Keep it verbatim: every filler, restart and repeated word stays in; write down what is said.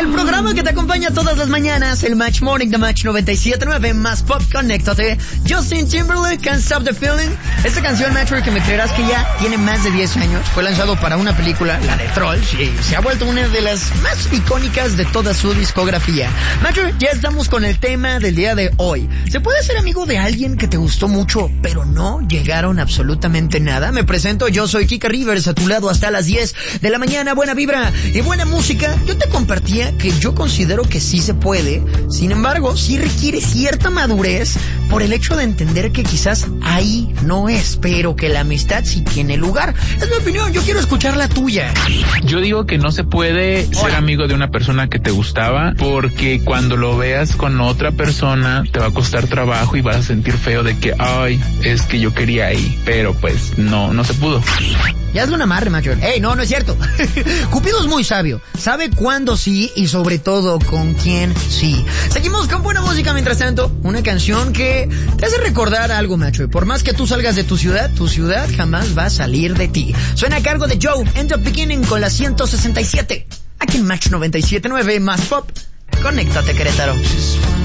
El programa que te acompaña todas las mañanas, el Match Morning de Match noventa y siete punto nueve más Pop, conéctate. Justin Timberlake, Can't Stop the Feeling. Esta canción, Match, que me creerás que ya tiene más de diez años. Fue lanzado para una película, la de Trolls, y se ha vuelto una de las más icónicas de toda su discografía. Match, ya estamos con el tema del día de hoy. ¿Se puede ser amigo de alguien que te gustó mucho, pero no llegaron absolutamente nada? Me presento, yo soy Kika Rivers, a tu lado hasta las diez de la mañana. Buena vibra y buena música. Yo te compartía que yo considero que sí se puede, sin embargo, sí requiere cierta madurez por el hecho de entender que quizás ahí no es, pero que la amistad sí tiene lugar. Es mi opinión, yo quiero escuchar la tuya. Yo digo que no se puede Hola. ser amigo de una persona que te gustaba, porque cuando lo veas con otra persona te va a costar trabajo y vas a sentir feo de que, ay, es que yo quería ahí, pero pues no, no se pudo. Ya hazle una amarre, macho. Ey, no, no es cierto. Cupido es muy sabio. Sabe cuándo sí y sobre todo con quién sí. Seguimos con buena música mientras tanto. Una canción que te hace recordar algo, macho. Por más que tú salgas de tu ciudad, tu ciudad jamás va a salir de ti. Suena a cargo de Joe, End Up Beginning con la ciento sesenta y siete. Aquí en Match noventa y siete punto nueve más Pop. Conéctate, Querétaro.